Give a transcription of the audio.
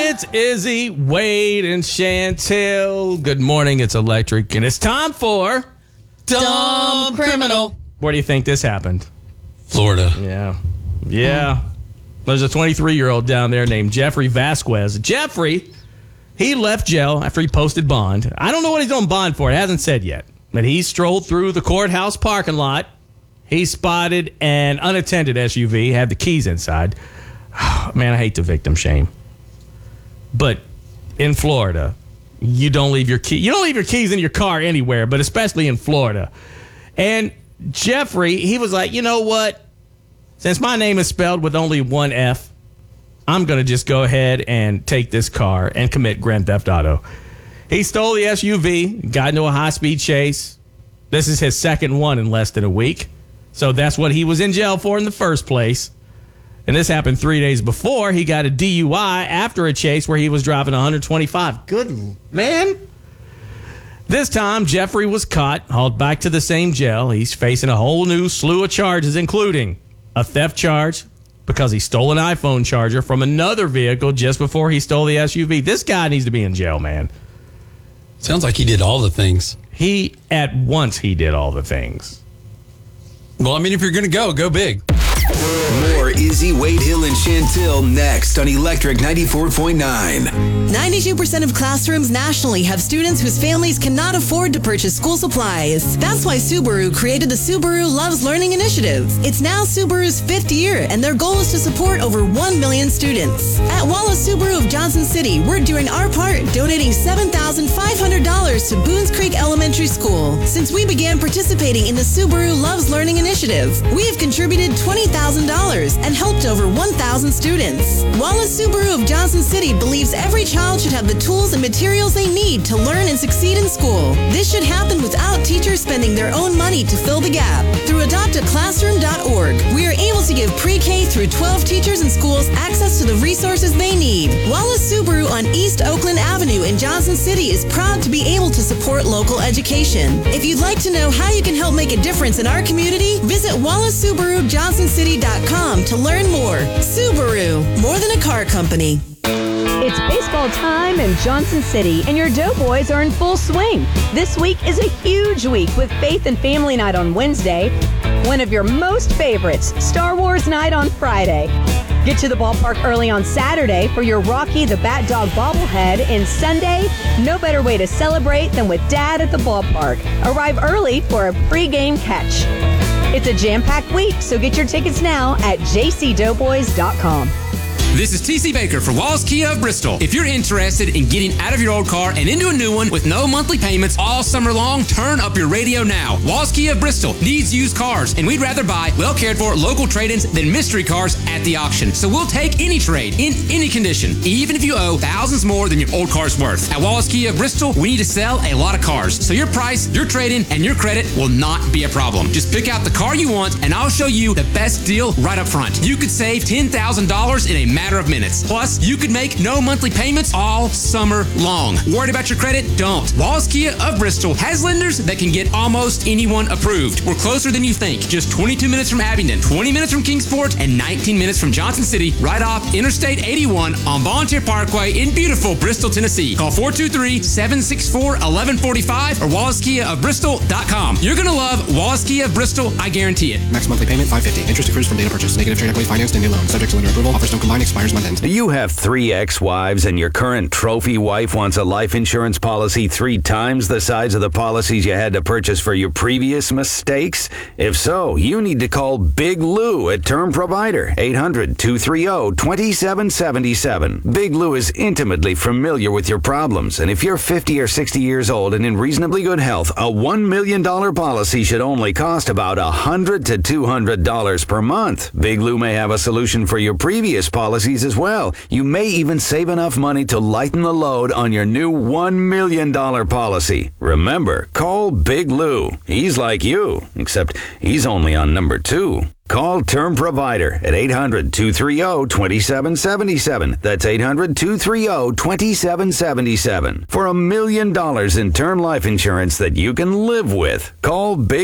It's Izzy, Wade, and Chantel. Good morning. It's Electric, and it's time for Dumb Criminal. Where do you think this happened? Florida. Yeah. There's a 23-year-old down there named Jeffrey Vasquez. Jeffrey, he left jail after he posted bond. I don't know what he's on bond for. It hasn't said yet. But he strolled through the courthouse parking lot. He spotted an unattended SUV, had the keys inside. Man, I hate to victim shame. But in Florida, you don't leave your keys in your car anywhere, but especially in Florida. And Jeffrey, he was like, you know what? Since my name is spelled with only one F, I'm going to just go ahead and take this car and commit grand theft auto. He stole the SUV, got into a high-speed chase. This is his second one in less than a week. So that's what he was in jail for in the first place. And this happened 3 days before. He got a DUI after a chase where he was driving 125. Good man. This time, Jeffrey was caught, hauled back to the same jail. He's facing a whole new slew of charges, including a theft charge because he stole an iPhone charger from another vehicle just before he stole the SUV. This guy needs to be in jail, man. Sounds like he did all the things. He did all the things. Well, I mean, if you're going to go big. More Izzy, Wade Hill, and Chantel next on Electric 94.9. 92% of classrooms nationally have students whose families cannot afford to purchase school supplies. That's why Subaru created the Subaru Loves Learning Initiative. It's now Subaru's 5th year, and their goal is to support over 1 million students. At Wallace Subaru of Johnson City, we're doing our part, donating $7,500 to Boones Creek Elementary School. Since we began participating in the Subaru Loves Learning Initiative, we have contributed $20,000 and helped over 1,000 students. Wallace Subaru of Johnson City believes every child should have the tools and materials they need to learn and succeed in school. This should happen without teachers spending their own money to fill the gap. Through adoptaclassroom.org, we are able to give pre-K through 12 teachers and schools access to the resources they need. Wallace Subaru on East Oakland Avenue in Johnson City is proud to be able to support local education. If you'd like to know how you can help make a difference in our community, visit WallaceSubaruJohnsonCity.com to learn more. Subaru, more than a car company. It's baseball time in Johnson City, and your Doughboys are in full swing. This week is a huge week with Faith and Family Night on Wednesday, one of your most favorites, Star Wars Night on Friday. Get to the ballpark early on Saturday for your Rocky the Bat Dog bobblehead, and Sunday, no better way to celebrate than with Dad at the ballpark. Arrive early for a pregame catch. It's a jam-packed week, so get your tickets now at jcdoughboys.com. This is TC Baker for Wallace Kia of Bristol. If you're interested in getting out of your old car and into a new one with no monthly payments all summer long, turn up your radio now. Wallace Kia of Bristol needs used cars, and we'd rather buy well-cared-for local trade-ins than mystery cars at the auction. So we'll take any trade in any condition, even if you owe thousands more than your old car's worth. At Wallace Kia of Bristol, we need to sell a lot of cars, so your price, your trade-in, and your credit will not be a problem. Just pick out the car you want, and I'll show you the best deal right up front. You could save $10,000 in a matter of minutes. Plus, you could make no monthly payments all summer long. Worried about your credit? Don't. Wallace Kia of Bristol has lenders that can get almost anyone approved. We're closer than you think. Just 22 minutes from Abingdon, 20 minutes from Kingsport, and 19 minutes from Johnson City, right off Interstate 81 on Volunteer Parkway in beautiful Bristol, Tennessee. Call 423-764-1145 or WallaceKiaofBristol.com. You're going to love Wallace Kia of Bristol, I guarantee it. Max monthly payment $550. Interest accrues from data purchase. Negative trade equity financed and new loan. Subject to lender approval. Offers don't combine. Expires month end. Do you have 3 ex-wives and your current trophy wife wants a life insurance policy 3 times the size of the policies you had to purchase for your previous mistakes? If so, you need to call Big Lou at Term Provider, 800-230-2777. Big Lou is intimately familiar with your problems, and if you're 50 or 60 years old and in reasonably good health, a $1 million policy should only cost about $100 to $200 per month. Big Lou may have a solution for your previous policies as well. You may even save enough money to lighten the load on your new $1 million policy. Remember, call Big Lou. He's like you, except he's only on number 2. Call Term Provider at 800-230-2777. That's 800-230-2777 for $1 million in term life insurance that you can live with. Call Big